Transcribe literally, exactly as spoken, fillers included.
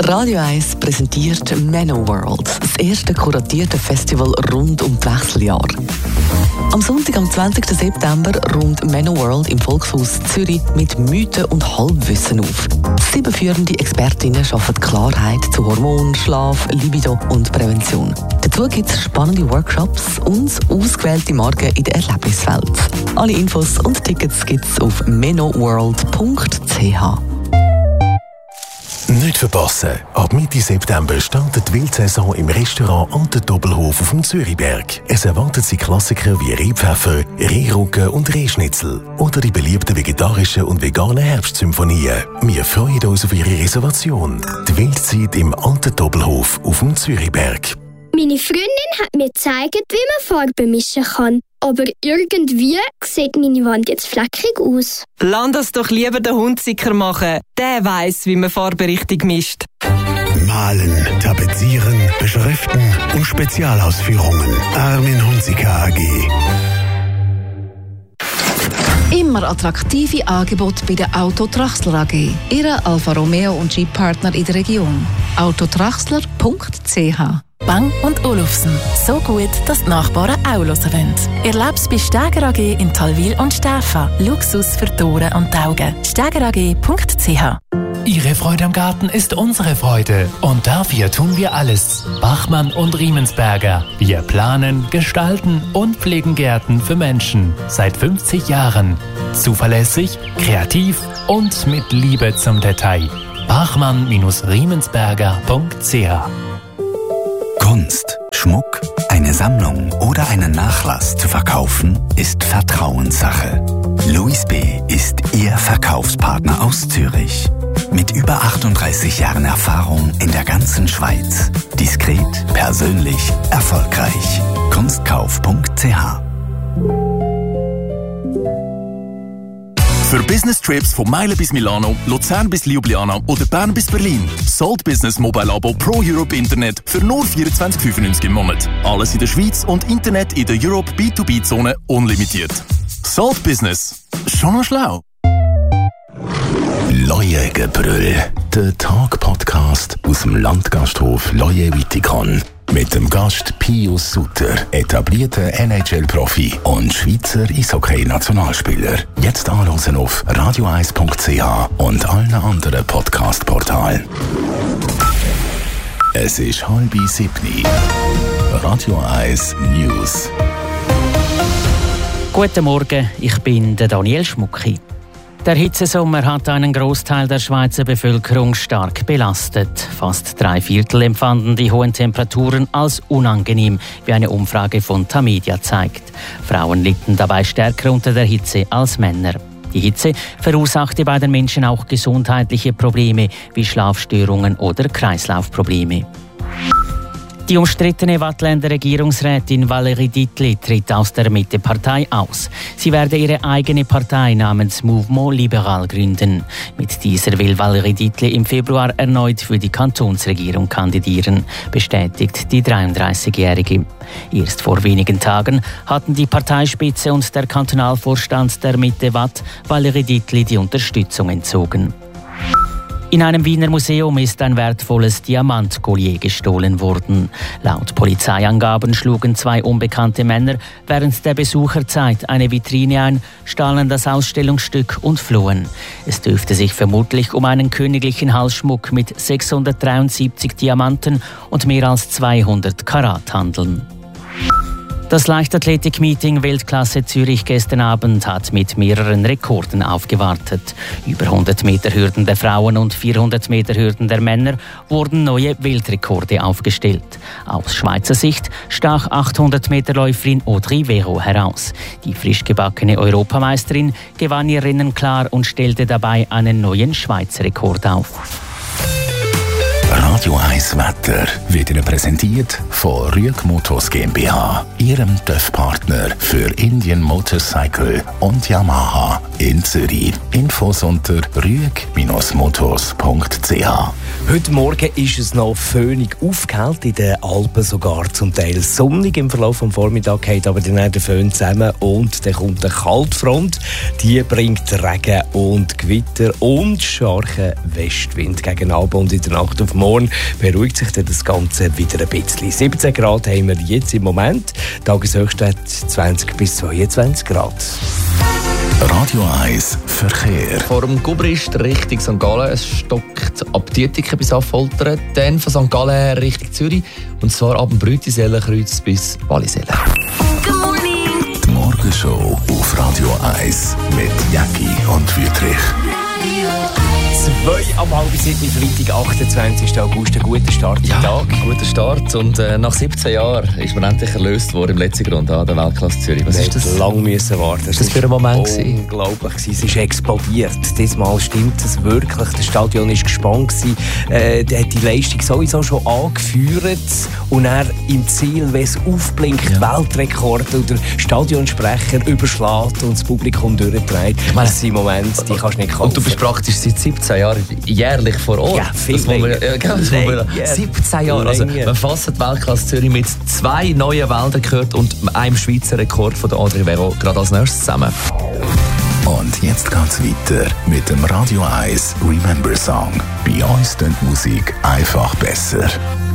Radio eins präsentiert Manoworld, das erste kuratierte Festival rund um die Wechseljahre. Am Sonntag, am zwanzigsten September, räumt Manoworld im Volkshaus Zürich mit Mythen und Halbwissen auf. Sieben führende Expertinnen schaffen Klarheit zu Hormonen, Schlaf, Libido und Prävention. Dazu gibt es spannende Workshops und ausgewählte Marken in der Erlebniswelt. Alle Infos und Tickets gibt es auf manoworld punkt c h. Nicht verpassen! Ab Mitte September startet die Wildsaison im Restaurant an der Doppelhof auf dem Zürichberg. Es erwartet Sie Klassiker wie Rehpfeffer, Rehrücken und Rehschnitzel oder die beliebten vegetarischen und veganen Herbstsymphonien. Wir freuen uns auf Ihre Reservation. Die Wildzeit im alten Doppelhof auf dem Zürichberg. Meine Freundin hat mir gezeigt, wie man Farben mischen kann. Aber irgendwie sieht meine Wand jetzt fleckig aus. Lass das doch lieber den Hunziker machen. Der weiss, wie man Farbe richtig mischt. Malen, tapezieren, beschriften und Spezialausführungen. Armin Hunziker A G. Immer attraktive Angebote bei der Auto Traxler A G. Ihre Alfa Romeo und Jeep-Partner in der Region. autotraxler punkt c h. Bang und Olufsen. So gut, dass die Nachbarn auch hören wollen. Erleb's bei Steger A G in Talwil und Stäfa. Luxus für die Ohren und die Augen. steger a g punkt c h. Ihre Freude am Garten ist unsere Freude. Und dafür tun wir alles. Bachmann und Riemensberger. Wir planen, gestalten und pflegen Gärten für Menschen. Seit fünfzig Jahren. Zuverlässig, kreativ und mit Liebe zum Detail. bachmann riemensberger punkt c h. Kunst, Schmuck, eine Sammlung oder einen Nachlass zu verkaufen, ist Vertrauenssache. Louis B. ist Ihr Verkaufspartner aus Zürich. Mit über achtunddreißig Jahren Erfahrung in der ganzen Schweiz. Diskret, persönlich, erfolgreich. kunstkauf punkt c h. Für Business-Trips von Meilen bis Milano, Luzern bis Ljubljana oder Bern bis Berlin. Salt Business Mobile Abo Pro Europe Internet für nur vierundzwanzig fünfundneunzig im Monat. Alles in der Schweiz und Internet in der Europe B zwei B Zone unlimitiert. Salt Business. Schon noch schlau. Leuengebrüll. Der Tag-Podcast aus dem Landgasthof Leue-Wittikon. Mit dem Gast Pius Sutter, etablierter N H L-Profi und Schweizer Eishockey-Nationalspieler. Jetzt anhören auf radio eins punkt c h und allen anderen Podcast-Portalen. Es ist halb sieben. Radio eins News. Guten Morgen, ich bin der Daniel Schmucki. Der Hitzesommer hat einen Großteil der Schweizer Bevölkerung stark belastet. Fast drei Viertel empfanden die hohen Temperaturen als unangenehm, wie eine Umfrage von Tamedia zeigt. Frauen litten dabei stärker unter der Hitze als Männer. Die Hitze verursachte bei den Menschen auch gesundheitliche Probleme wie Schlafstörungen oder Kreislaufprobleme. Die umstrittene Waadtländer Regierungsrätin Valérie Dietli tritt aus der Mitte-Partei aus. Sie werde ihre eigene Partei namens Mouvement Libéral gründen. Mit dieser will Valérie Dietli im Februar erneut für die Kantonsregierung kandidieren, bestätigt die dreiunddreißigjährige. Erst vor wenigen Tagen hatten die Parteispitze und der Kantonalvorstand der Mitte Watt Valérie Dietli die Unterstützung entzogen. In einem Wiener Museum ist ein wertvolles Diamantkollier gestohlen worden. Laut Polizeiangaben schlugen zwei unbekannte Männer während der Besucherzeit eine Vitrine ein, stahlen das Ausstellungsstück und flohen. Es dürfte sich vermutlich um einen königlichen Halsschmuck mit sechshundertdreiundsiebzig Diamanten und mehr als zweihundert Karat handeln. Das Leichtathletik-Meeting Weltklasse Zürich gestern Abend hat mit mehreren Rekorden aufgewartet. Über hundert Meter Hürden der Frauen und vierhundert Meter Hürden der Männer wurden neue Weltrekorde aufgestellt. Aus Schweizer Sicht stach achthundert Meter Läuferin Audrey Vero heraus. Die frisch gebackene Europameisterin gewann ihr Rennen klar und stellte dabei einen neuen Schweizer Rekord auf. Radio eins Wetter wird Ihnen präsentiert von Rüeg Motors GmbH, Ihrem T Ö F-Partner für Indian Motorcycle und Yamaha in Zürich. Infos unter rüeg Motors punkt c h. Heute Morgen ist es noch föhnig aufgehellt, in den Alpen sogar zum Teil sonnig. Im Verlauf des Vormittags geht aber dann der Föhn zusammen und dann kommt eine Kaltfront. Die bringt Regen und Gewitter und starken Westwind gegen Abend und in der Nacht auf morgen beruhigt sich dann das Ganze wieder ein bisschen. siebzehn Grad haben wir jetzt im Moment, Tageshöchstwert zwanzig bis zweiundzwanzig Grad. Radio eins Verkehr. Vor dem Gubrist Richtung Sankt Gallen, es stockt ab Dietiken bis Affoltern, dann von Sankt Gallen her Richtung Zürich und zwar ab dem Brütisellenkreuz bis Wallisellen. Die Morgenshow auf Radio eins mit Jacki und Wüthrich. Zwei am halb sieben, Freitag, achtundzwanzigsten August, ein guter Start im ja, Tag. Ein guter Start und äh, nach siebzehn Jahren ist man endlich erlöst worden im letzten Grund an der Weltklasse Zürich. Was ist das? Lang müssen warten. Was ist das für ein Moment? Unglaublich gewesen. Es ist explodiert. Diesmal stimmt es wirklich. Das Stadion war gespannt gewesen. Äh, der hat die Leistung sowieso schon angeführt und er im Ziel, wenn es aufblinkt, ja. Weltrekord und der Stadionsprecher überschlägt und das Publikum durchtreibt. Das sind Momente, die kannst du nicht kaufen. Und du bist praktisch seit siebzehn Jahren jährlich vor Ort. Ja, viel das wir, ja, das wir, siebzehn Jahre. Also, man fasst die Weltklasse Zürich mit zwei neuen Weltrekorden und einem Schweizer Rekord von der André Vero gerade als nächstes zusammen. Und jetzt geht's weiter mit dem Radio eins Remember Song. Bei uns klingt Musik einfach besser.